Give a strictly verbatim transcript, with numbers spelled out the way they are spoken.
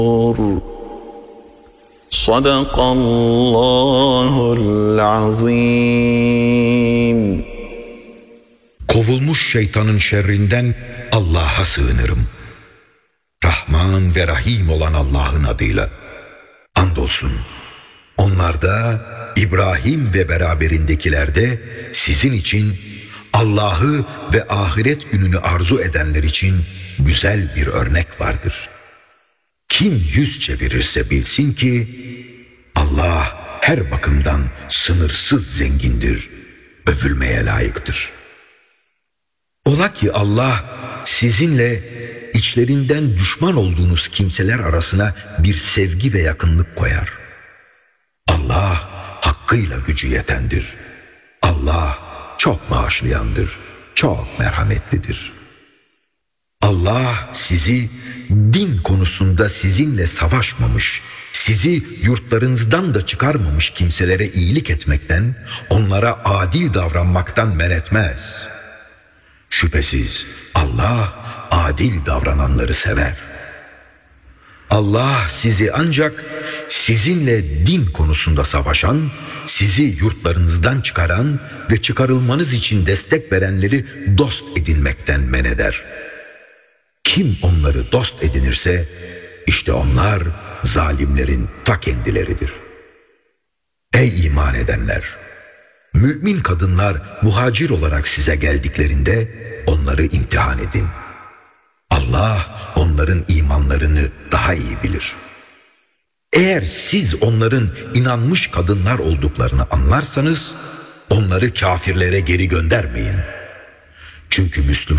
Sadakallahul azim. Kovulmuş şeytanın şerrinden Allah'a sığınırım. Rahman ve Rahim olan Allah'ın adıyla. Andolsun onlarda, İbrahim ve beraberindekilerde sizin için, Allah'ı ve ahiret gününü arzu edenler için güzel bir örnek vardır. Kim yüz çevirirse bilsin ki Allah her bakımdan sınırsız zengindir, övülmeye layıktır. Ola ki Allah sizinle içlerinden düşman olduğunuz kimseler arasına bir sevgi ve yakınlık koyar. Allah hakkıyla gücü yetendir. Allah çok bağışlayandır, çok merhametlidir. Allah sizi din konusunda sizinle savaşmamış, sizi yurtlarınızdan da çıkarmamış kimselere iyilik etmekten, onlara adil davranmaktan men etmez. Şüphesiz Allah adil davrananları sever. Allah sizi ancak sizinle din konusunda savaşan, sizi yurtlarınızdan çıkaran ve çıkarılmanız için destek verenleri dost edinmekten men eder. Kim onları dost edinirse, işte onlar zalimlerin ta kendileridir. Ey iman edenler! Mümin kadınlar muhacir olarak size geldiklerinde onları imtihan edin. Allah onların imanlarını daha iyi bilir. Eğer siz onların inanmış kadınlar olduklarını anlarsanız, onları kafirlere geri göndermeyin. Çünkü Müslüman